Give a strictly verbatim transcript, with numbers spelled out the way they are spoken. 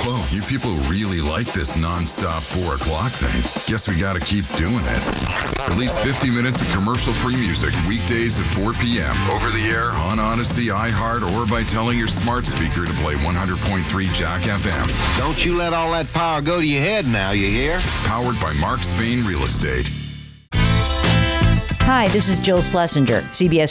Whoa, you people really like this non-stop four o'clock thing. Guess we gotta keep doing it. At least fifty minutes of commercial-free music weekdays at four p.m. Over the air, on Odyssey, iHeart, or by telling your smart speaker to play one hundred point three Jack F M. Don't you let all that power go to your head now, you hear? Powered by Mark Spain Real Estate. Hi, this is Jill Schlesinger, C B S